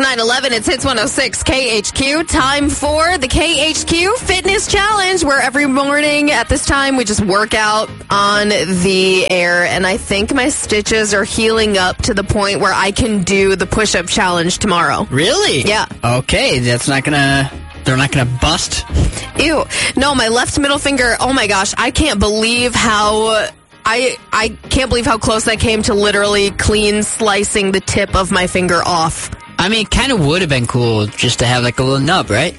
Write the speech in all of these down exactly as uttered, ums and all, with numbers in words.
nine eleven, it's Hits one oh six K H Q. Time for the K H Q Fitness Challenge, where every morning at this time we just work out on the air. And I think my stitches are healing up to the point where I can do the push-up challenge tomorrow. Really? Yeah. Okay, that's not gonna... They're not gonna bust? Ew. No, my left middle finger, oh my gosh, I can't believe how... I I can't believe how close I came to literally clean slicing the tip of my finger off. I mean, it kind of would have been cool just to have like a little nub, right?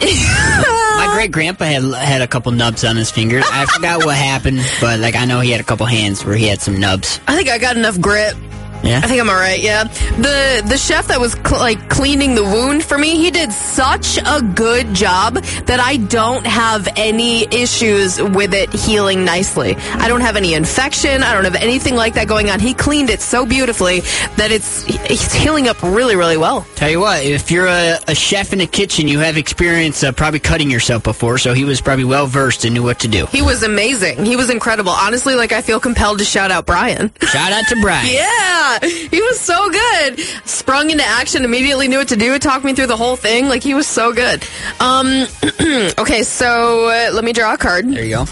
My great-grandpa had had a couple nubs on his fingers. I forgot what happened, but like I know he had a couple hands where he had some nubs. I think I got enough grit. Yeah? I think I'm all right, yeah. The the chef that was cl- like cleaning the wound for me, he did such a good job that I don't have any issues with it healing nicely. I don't have any infection. I don't have anything like that going on. He cleaned it so beautifully that it's, it's healing up really, really well. Tell you what, if you're a, a chef in a kitchen, you have experience uh, probably cutting yourself before, so he was probably well-versed and knew what to do. He was amazing. He was incredible. Honestly, like, I feel compelled to shout out Brian. Shout out to Brian. Yeah. He was so good. Sprung into action, immediately knew what to do, talked me through the whole thing. Like, he was so good. Um, okay, so uh, let me draw a card. There you go.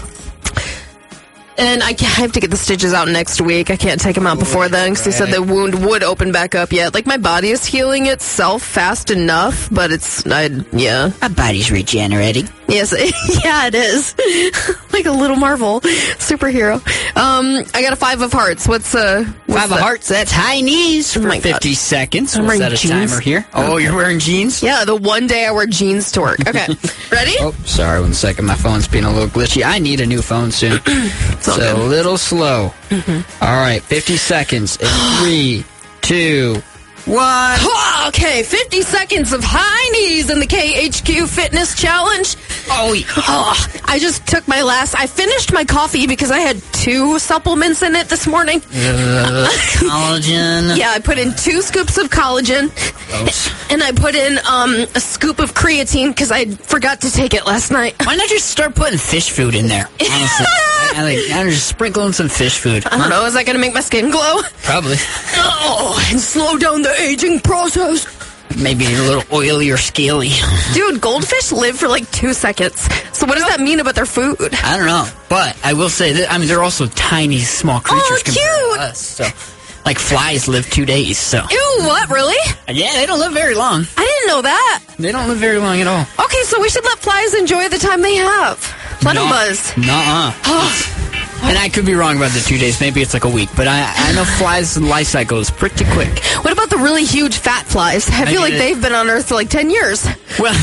And I, can't, I have to get the stitches out next week. I can't take them out before then because they said the wound would open back up yet. Like, my body is healing itself fast enough, but it's, I, yeah. My body's regenerating. Yes, yeah, it is. Like a little Marvel superhero. Um, I got a five of hearts. What's, uh... What's five of that? hearts, that's high knees for oh fifty God. seconds. I'm We'll wearing set a jeans. timer here. Oh, you're wearing jeans? Yeah, the one day I wear jeans to work. Okay, ready? Oh, sorry, one second. My phone's being a little glitchy. I need a new phone soon. It's all So good. a little slow. Mm-hmm. All right, fifty seconds. In three, two, one. Okay, fifty seconds of high knees in the K H Q Fitness Challenge. Oh, yeah. Oh, I just took my last... I finished my coffee because I had two supplements in it this morning. Uh, collagen. Yeah, I put in two scoops of collagen. Gross. And I put in um, a scoop of creatine because I forgot to take it last night. Why not just start putting fish food in there? Honestly, I, I like I'm just sprinkling some fish food. I don't know. Is that going to make my skin glow? Probably. Oh, and slow down the aging process. Maybe a little oily or scaly. Dude, goldfish live for like two seconds. So what does that mean about their food? I don't know, but I will say that I mean they're also tiny, small creatures Oh, compared cute. to us. So, like flies live two days. So Ew, what? Really? yeah, they don't live very long. I didn't know that. They don't live very long at all. Okay, so we should let flies enjoy the time they have. Let them buzz. Nuh-uh. And I could be wrong about the two days. Maybe it's like a week. But I, I know flies' life cycle is pretty quick. What about the really huge fat flies? I feel I like mean, they've been on Earth for like ten years. Well,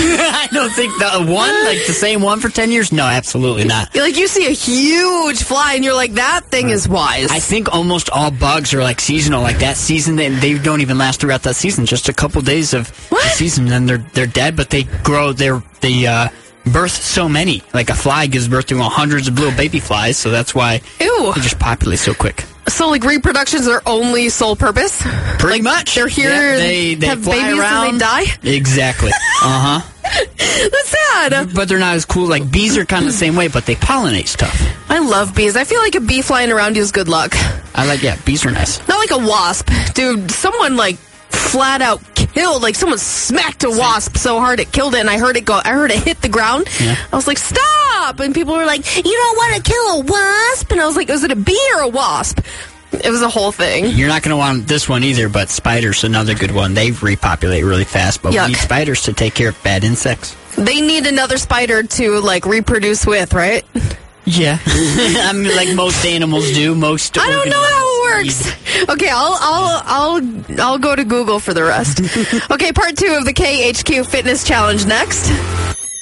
I don't think the one, like the same one for ten years? No, absolutely not. Like, you see a huge fly and you're like, that thing is wise. I think almost all bugs are like seasonal. Like that season, they, they don't even last throughout that season. Just a couple days of What? the season, then they're they're dead. But they grow. They're they uh, birth so many. Like a fly gives birth to hundreds of little baby flies. So that's why Ew. they just populate so quick. So, like, reproduction's their only sole purpose? Pretty like, much. They're here, Yeah, they they have fly babies around. and they die? Exactly. Uh huh. That's sad. But they're not as cool. Like bees are kind of the same way, but they pollinate stuff. I love bees. I feel like a bee flying around you is good luck. I like yeah, bees are nice. Not like a wasp. Dude, someone, like, flat out killed, like, someone smacked a wasp so hard it killed it, and I heard it go, I heard it hit the ground. Yeah. I was like, stop! And people were like, you don't want to kill a wasp? And I was like, was it a bee or a wasp? It was a whole thing. You're not going to want this one either, but spiders, another good one. They repopulate really fast, but Yuck. we need spiders to take care of bad insects. They need another spider to, like, reproduce with, right? Yeah. I mean, like most animals do. Most I don't know how it organisms works. Okay, I'll I'll I'll I'll go to Google for the rest. Okay, part two of the K H Q Fitness Challenge next.